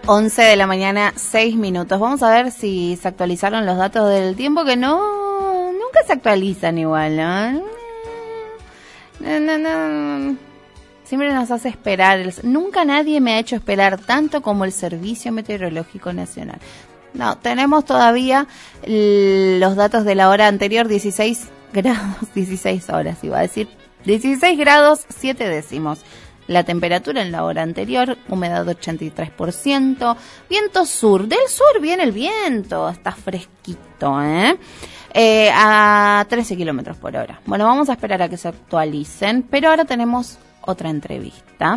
11 de la mañana, 6 minutos. Vamos a ver si se actualizaron los datos del tiempo, que nunca se actualizan igual, ¿no? No. Siempre nos hace esperar. Nunca nadie me ha hecho esperar tanto como el Servicio Meteorológico Nacional. No, tenemos todavía los datos de la hora anterior, 16 grados, 16 horas, iba a decir. 16 grados, 7 décimos. La temperatura en la hora anterior, humedad 83%, viento sur. Del sur viene el viento, está fresquito, a 13 kilómetros por hora. Bueno, vamos a esperar a que se actualicen, pero ahora tenemos otra entrevista,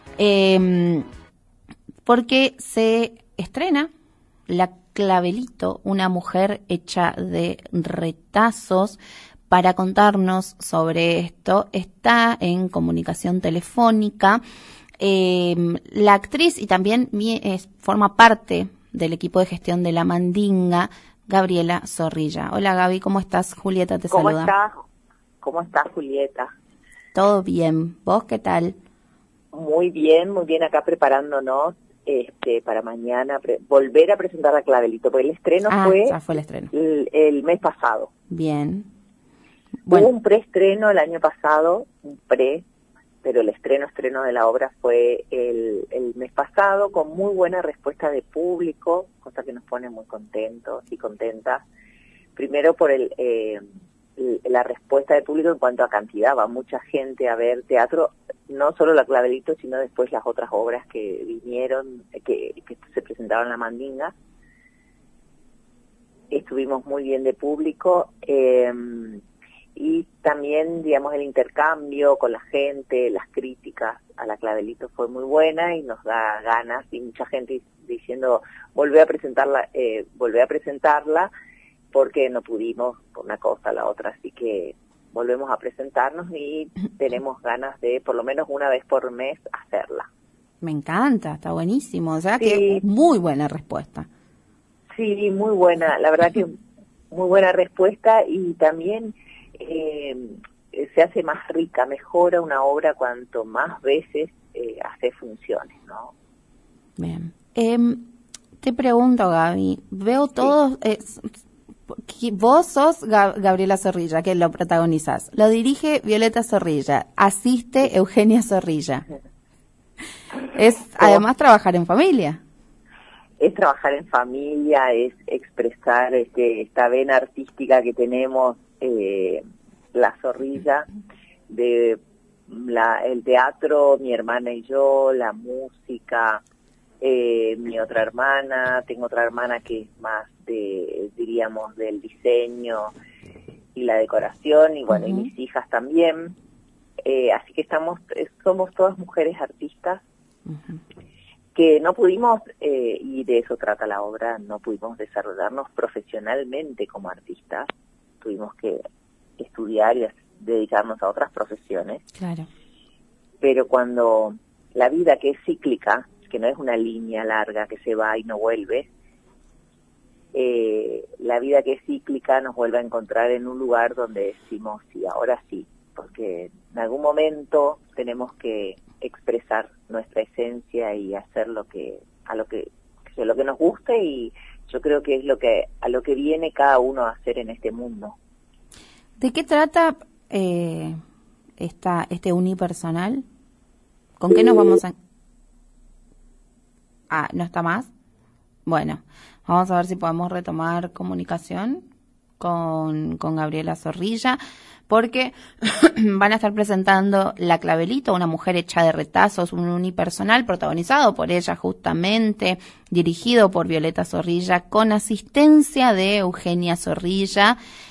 porque se estrena La Clavelito, una mujer hecha de retazos. Para contarnos sobre esto, está en comunicación telefónica la actriz y también forma parte del equipo de gestión de La Mandinga, Gabriela Zorrilla. Hola Gaby, ¿cómo estás? Julieta te saluda. ¿Cómo estás, Julieta? Todo bien. ¿Vos qué tal? Muy bien acá preparándonos para mañana volver a presentar La Clavelito, porque el estreno ya fue el estreno. El mes pasado. Bien. Bueno. Hubo un preestreno el año pasado, pero el estreno de la obra fue el mes pasado, con muy buena respuesta de público, cosa que nos pone muy contentos y contentas. Primero por la respuesta del público en cuanto a cantidad, va mucha gente a ver teatro, no solo La Clavelito, sino después las otras obras que vinieron, que se presentaron en La Mandinga. Estuvimos muy bien de público, y también, digamos, el intercambio con la gente, las críticas a La Clavelito fue muy buena y nos da ganas, y mucha gente diciendo volvé a presentarla, porque no pudimos por una cosa o la otra, así que volvemos a presentarnos y tenemos ganas de por lo menos una vez por mes hacerla. Me encanta, está buenísimo, o sea que muy buena respuesta. Sí, muy buena, la verdad que muy buena respuesta, y también se hace más rica, mejora una obra cuanto más veces hace funciones, ¿no? Bien. Te pregunto, Gaby, veo todos, vos sos Gabriela Zorrilla, que lo protagonizás, lo dirige Violeta Zorrilla, asiste Eugenia Zorrilla. Es además trabajar en familia. Es trabajar en familia, es expresar esta vena artística que tenemos, la Zorrilla, de el teatro, mi hermana y yo, la música, mi otra hermana, tengo otra hermana que es más diríamos, del diseño y la decoración, y bueno, y mis hijas también, así que somos todas mujeres artistas, que no pudimos, y de eso trata la obra, no pudimos desarrollarnos profesionalmente como artistas, tuvimos que estudiar y dedicarnos a otras profesiones. Claro. Pero cuando la vida, que es cíclica, que no es una línea larga que se va y no vuelve, la vida que es cíclica nos vuelve a encontrar en un lugar donde decimos sí, ahora sí, porque en algún momento tenemos que expresar nuestra esencia y hacer lo que nos guste, y yo creo que es a lo que viene cada uno a hacer en este mundo. ¿De qué trata este unipersonal? ¿Con qué nos vamos a...? ¿No está más? Bueno, vamos a ver si podemos retomar comunicación con Gabriela Zorrilla, porque van a estar presentando La Clavelito, una mujer hecha de retazos, un unipersonal protagonizado por ella justamente, dirigido por Violeta Zorrilla, con asistencia de Eugenia Zorrilla,